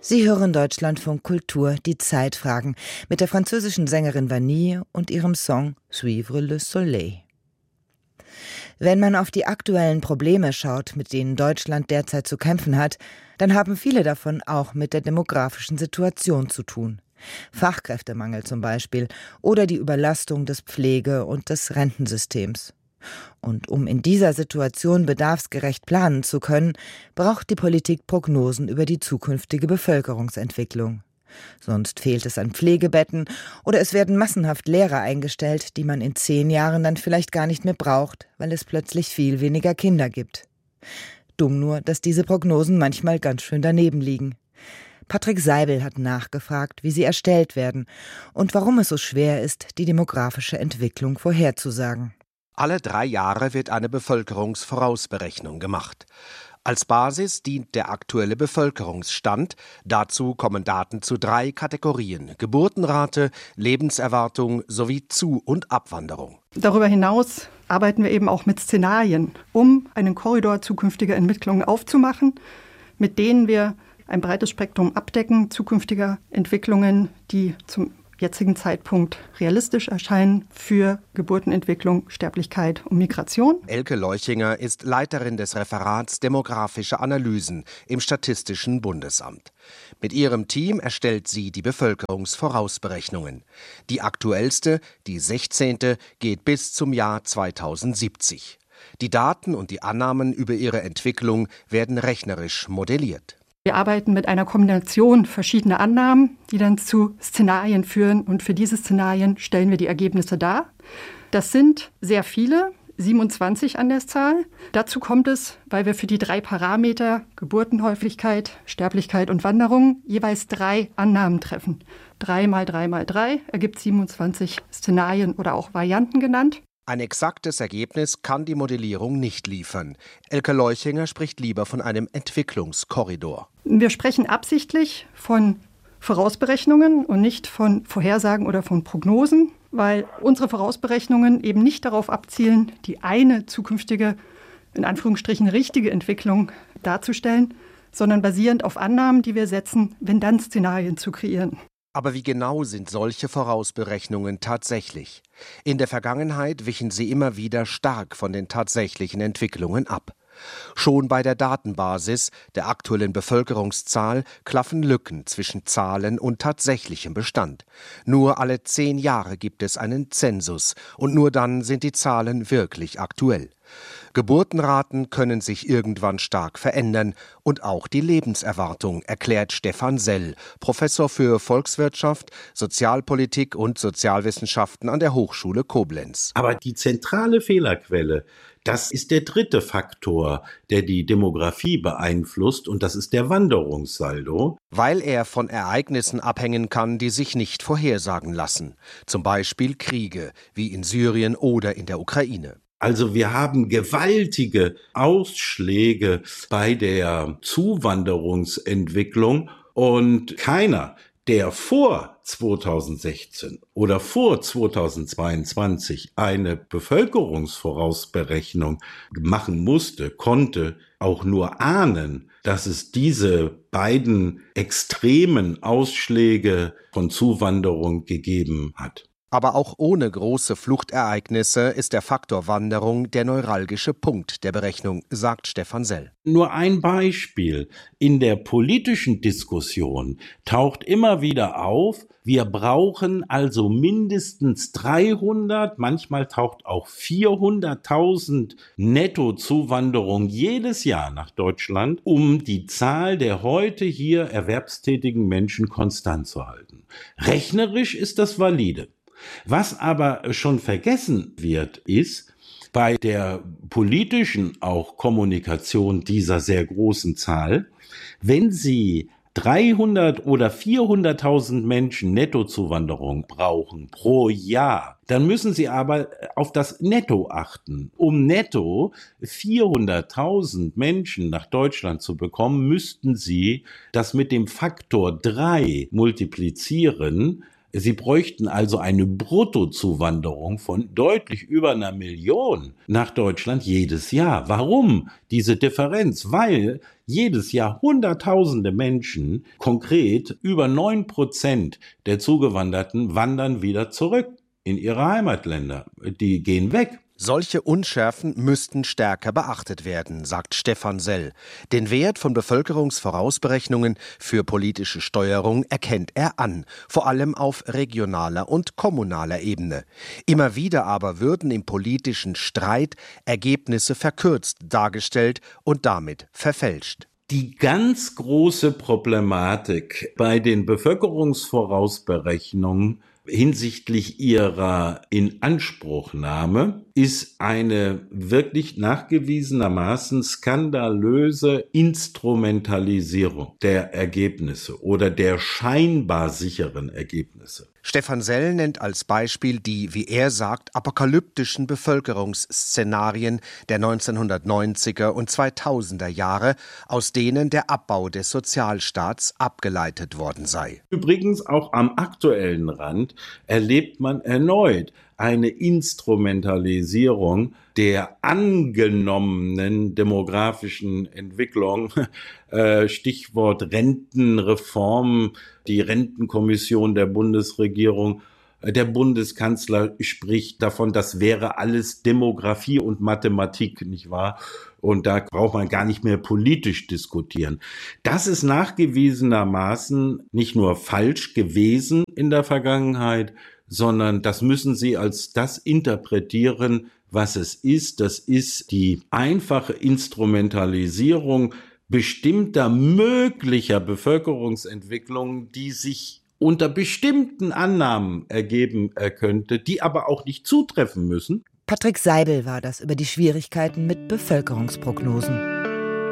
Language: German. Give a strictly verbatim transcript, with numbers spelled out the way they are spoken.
Sie hören Deutschlandfunk Kultur, die Zeitfragen, mit der französischen Sängerin Vanille und ihrem Song Suivre le Soleil. Wenn man auf die aktuellen Probleme schaut, mit denen Deutschland derzeit zu kämpfen hat, dann haben viele davon auch mit der demografischen Situation zu tun. Fachkräftemangel zum Beispiel oder die Überlastung des Pflege- und des Rentensystems. Und um in dieser Situation bedarfsgerecht planen zu können, braucht die Politik Prognosen über die zukünftige Bevölkerungsentwicklung. Sonst fehlt es an Pflegebetten oder es werden massenhaft Lehrer eingestellt, die man in zehn Jahren dann vielleicht gar nicht mehr braucht, weil es plötzlich viel weniger Kinder gibt. Dumm nur, dass diese Prognosen manchmal ganz schön daneben liegen. Patrick Seibel hat nachgefragt, wie sie erstellt werden und warum es so schwer ist, die demografische Entwicklung vorherzusagen. Alle drei Jahre wird eine Bevölkerungsvorausberechnung gemacht. Als Basis dient der aktuelle Bevölkerungsstand. Dazu kommen Daten zu drei Kategorien: Geburtenrate, Lebenserwartung sowie Zu- und Abwanderung. Darüber hinaus arbeiten wir eben auch mit Szenarien, um einen Korridor zukünftiger Entwicklungen aufzumachen, mit denen wir ein breites Spektrum abdecken, zukünftiger Entwicklungen, die zum jetzigen Zeitpunkt realistisch erscheinen für Geburtenentwicklung, Sterblichkeit und Migration. Elke Leuchinger ist Leiterin des Referats Demografische Analysen im Statistischen Bundesamt. Mit ihrem Team erstellt sie die Bevölkerungsvorausberechnungen. Die aktuellste, die sechzehnte, geht bis zum Jahr zweitausendsiebzig. Die Daten und die Annahmen über ihre Entwicklung werden rechnerisch modelliert. Wir arbeiten mit einer Kombination verschiedener Annahmen, die dann zu Szenarien führen. Und für diese Szenarien stellen wir die Ergebnisse dar. Das sind sehr viele, siebenundzwanzig an der Zahl. Dazu kommt es, weil wir für die drei Parameter Geburtenhäufigkeit, Sterblichkeit und Wanderung jeweils drei Annahmen treffen. Drei mal drei mal drei ergibt siebenundzwanzig Szenarien oder auch Varianten genannt. Ein exaktes Ergebnis kann die Modellierung nicht liefern. Elke Leuchinger spricht lieber von einem Entwicklungskorridor. Wir sprechen absichtlich von Vorausberechnungen und nicht von Vorhersagen oder von Prognosen, weil unsere Vorausberechnungen eben nicht darauf abzielen, die eine zukünftige, in Anführungsstrichen richtige Entwicklung darzustellen, sondern basierend auf Annahmen, die wir setzen, Wenn-Dann-Szenarien zu kreieren. Aber wie genau sind solche Vorausberechnungen tatsächlich? In der Vergangenheit wichen sie immer wieder stark von den tatsächlichen Entwicklungen ab. Schon bei der Datenbasis der aktuellen Bevölkerungszahl klaffen Lücken zwischen Zahlen und tatsächlichem Bestand. Nur alle zehn Jahre gibt es einen Zensus und nur dann sind die Zahlen wirklich aktuell. Geburtenraten können sich irgendwann stark verändern und auch die Lebenserwartung, erklärt Stefan Sell, Professor für Volkswirtschaft, Sozialpolitik und Sozialwissenschaften an der Hochschule Koblenz. Aber die zentrale Fehlerquelle, das ist der dritte Faktor, der die Demografie beeinflusst, und das ist der Wanderungssaldo. Weil er von Ereignissen abhängen kann, die sich nicht vorhersagen lassen. Zum Beispiel Kriege, wie in Syrien oder in der Ukraine. Also wir haben gewaltige Ausschläge bei der Zuwanderungsentwicklung und keiner, der vor zweitausendsechzehn oder vor zweitausendzweiundzwanzig eine Bevölkerungsvorausberechnung machen musste, konnte auch nur ahnen, dass es diese beiden extremen Ausschläge von Zuwanderung gegeben hat. Aber auch ohne große Fluchtereignisse ist der Faktor Wanderung der neuralgische Punkt der Berechnung, sagt Stefan Sell. Nur ein Beispiel. In der politischen Diskussion taucht immer wieder auf, wir brauchen also mindestens dreihundert, manchmal taucht auch vierhunderttausend Nettozuwanderung jedes Jahr nach Deutschland, um die Zahl der heute hier erwerbstätigen Menschen konstant zu halten. Rechnerisch ist das valide. Was aber schon vergessen wird, ist, bei der politischen auch Kommunikation dieser sehr großen Zahl, wenn Sie dreihundert oder vierhunderttausend Menschen Nettozuwanderung brauchen pro Jahr, dann müssen Sie aber auf das Netto achten. Um netto vierhunderttausend Menschen nach Deutschland zu bekommen, müssten Sie das mit dem Faktor drei multiplizieren, Sie bräuchten also eine Bruttozuwanderung von deutlich über einer Million nach Deutschland jedes Jahr. Warum diese Differenz? Weil jedes Jahr Hunderttausende Menschen, konkret über neun Prozent der Zugewanderten, wandern wieder zurück in ihre Heimatländer. Die gehen weg. Solche Unschärfen müssten stärker beachtet werden, sagt Stefan Sell. Den Wert von Bevölkerungsvorausberechnungen für politische Steuerung erkennt er an, vor allem auf regionaler und kommunaler Ebene. Immer wieder aber würden im politischen Streit Ergebnisse verkürzt dargestellt und damit verfälscht. Die ganz große Problematik bei den Bevölkerungsvorausberechnungen hinsichtlich ihrer Inanspruchnahme ist eine wirklich nachgewiesenermaßen skandalöse Instrumentalisierung der Ergebnisse oder der scheinbar sicheren Ergebnisse. Stefan Sell nennt als Beispiel die, wie er sagt, apokalyptischen Bevölkerungsszenarien der neunzehnhundertneunziger und zweitausender Jahre, aus denen der Abbau des Sozialstaats abgeleitet worden sei. Übrigens auch am aktuellen Rand erlebt man erneut eine Instrumentalisierung der angenommenen demografischen Entwicklung, Stichwort Rentenreform, die Rentenkommission der Bundesregierung. Der Bundeskanzler spricht davon, das wäre alles Demografie und Mathematik, nicht wahr? Und da braucht man gar nicht mehr politisch diskutieren. Das ist nachgewiesenermaßen nicht nur falsch gewesen in der Vergangenheit, sondern das müssen Sie als das interpretieren, was es ist. Das ist die einfache Instrumentalisierung bestimmter möglicher Bevölkerungsentwicklungen, die sich unter bestimmten Annahmen ergeben könnte, die aber auch nicht zutreffen müssen. Patrick Seibel war das über die Schwierigkeiten mit Bevölkerungsprognosen.